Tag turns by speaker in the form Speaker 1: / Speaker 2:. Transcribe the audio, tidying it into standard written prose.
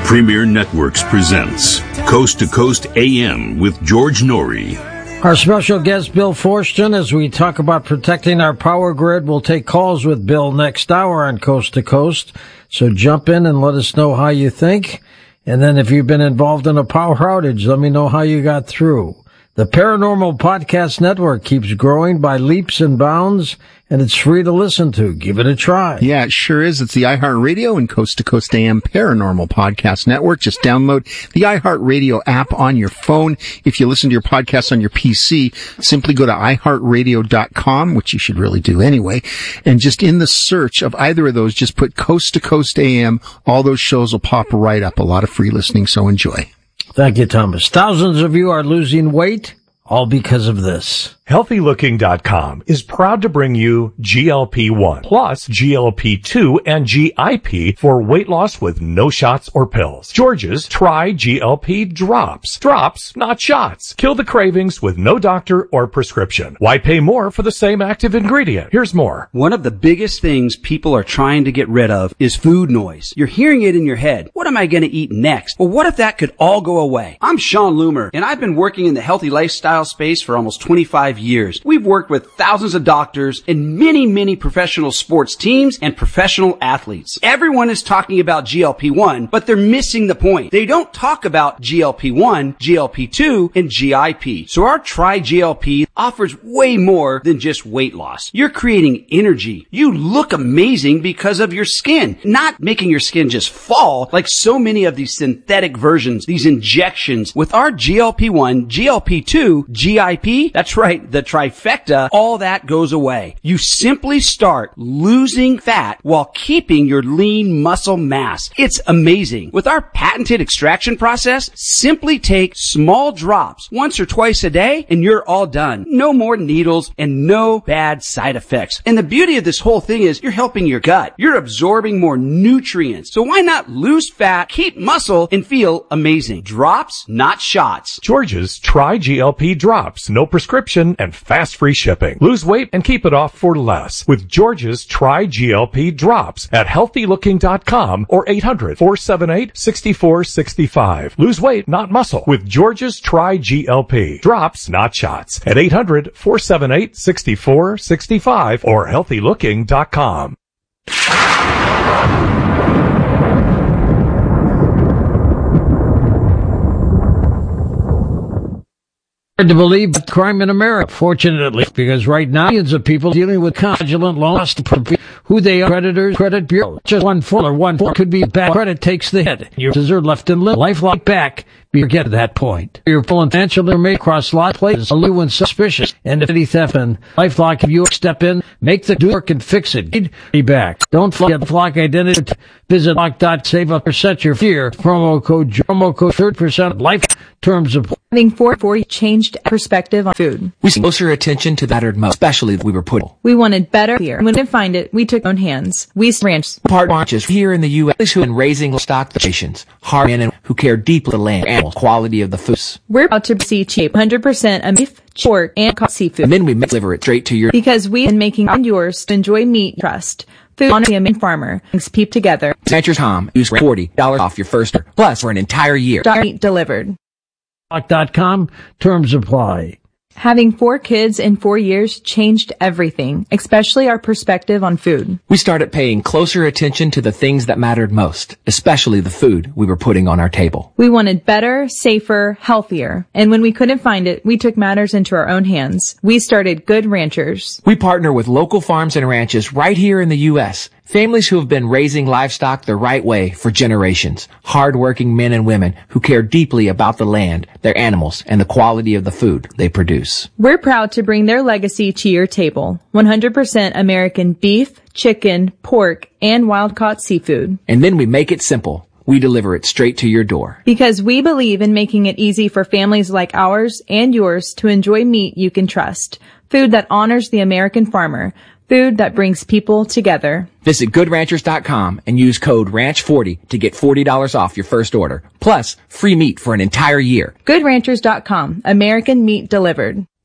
Speaker 1: Premier Networks presents Coast to Coast AM with George Norrie.
Speaker 2: Our special guest, Bill Forston, as we talk about protecting our power grid. We'll take calls with Bill next hour on Coast to Coast. So jump in and let us know how you think. And then if you've been involved in a power outage, let me know how you got through. The Paranormal Podcast Network keeps growing by leaps and bounds, and it's free to listen to. Give it a try.
Speaker 3: Yeah, it sure is. It's the iHeartRadio and Coast to Coast AM Paranormal Podcast Network. Just download the iHeartRadio app on your phone. If you listen to your podcast on your PC, simply go to iHeartRadio.com, which you should really do anyway, and just in the search of either of those, just put Coast to Coast AM. All those shows will pop right up. A lot of free listening, so enjoy.
Speaker 2: Thank you, Thomas. Thousands of you are losing weight, all because of this.
Speaker 4: HealthyLooking.com is proud to bring you GLP-1 plus GLP-2 and GIP for weight loss with no shots or pills. George's Try GLP Drops. Drops, not shots. Kill the cravings with no doctor or prescription. Why pay more for the same active ingredient? Here's more.
Speaker 5: One of the biggest things people are trying to get rid of is food noise. You're hearing it in your head. What am I going to eat next? Well, what if that could all go away? I'm Sean Loomer, and I've been working in the healthy lifestyle space for almost 25 years. We've worked with thousands of doctors and many professional sports teams and professional athletes. Everyone is talking about GLP-1, but they're missing the point. They don't talk about GLP-1, GLP-2, and GIP. So our Try GLP offers way more than just weight loss. You're creating energy. You look amazing because of your skin, not making your skin just fall like so many of these synthetic versions, these injections. With our GLP-1, GLP-2, GIP, that's right, the trifecta, all that goes away. You simply start losing fat while keeping your lean muscle mass. It's amazing. With our patented extraction process, simply take small drops once or twice a day and you're all done. No more needles and no bad side effects. And the beauty of this whole thing is you're helping your gut. You're absorbing more nutrients. So why not lose fat, keep muscle, and feel amazing? Drops, not shots.
Speaker 4: George's Try GLP Drops. No prescription and fast free shipping. Lose weight and keep it off for less with George's Try GLP Drops at HealthyLooking.com or 800-478-6465. Lose weight, not muscle, with George's Try GLP Drops, not shots, at 800-478-6465 or HealthyLooking.com.
Speaker 2: Hard to believe but crime in America, fortunately, because right now millions of people dealing with fraudulent loans, who they are, creditors, credit bureau. Just one could be bad credit takes the hit. Your are left in limbo. Lifeline back. Get to that point. Your full and financial information across lot places, only when suspicious. And if any theft and LifeLock, you step in, make the work and fix it. Be back. Don't forget LifeLock identity. Visit lock.save up or set your fear. Promo code 30% life terms of.
Speaker 6: Having 4 changed perspective on food.
Speaker 7: We see closer attention to that most, especially we were put.
Speaker 6: We wanted better here. When we didn't find it, we took own hands. We ranch.
Speaker 7: Part ranches here in the U.S. who in raising stock nations, hard men and who care deeply the land and quality of the foods.
Speaker 6: We're about to see cheap 100% beef, pork, and seafood.
Speaker 7: And then we deliver it straight to your.
Speaker 6: Because we've been making yours to enjoy meat trust. Food on a farmer. Things peep together.
Speaker 7: Rancher's Home. Use $40 off your first order. Plus for an entire year.
Speaker 6: Meat delivered.
Speaker 2: Lock.com. Terms apply.
Speaker 6: Having 4 kids in 4 years changed everything, especially our perspective on food.
Speaker 7: We started paying closer attention to the things that mattered most, especially the food we were putting on our table.
Speaker 6: We wanted better, safer, healthier. And when we couldn't find it, we took matters into our own hands. We started Good Ranchers.
Speaker 7: We partner with local farms and ranches right here in the U.S., families who have been raising livestock the right way for generations. Hard-working men and women who care deeply about the land, their animals, and the quality of the food they produce.
Speaker 6: We're proud to bring their legacy to your table. 100% American beef, chicken, pork, and wild-caught seafood.
Speaker 7: And then we make it simple. We deliver it straight to your door.
Speaker 6: Because we believe in making it easy for families like ours and yours to enjoy meat you can trust. Food that honors the American farmer. Food that brings people together.
Speaker 7: Visit GoodRanchers.com and use code RANCH40 to get $40 off your first order. Plus, free meat for an entire year.
Speaker 6: GoodRanchers.com. American meat delivered.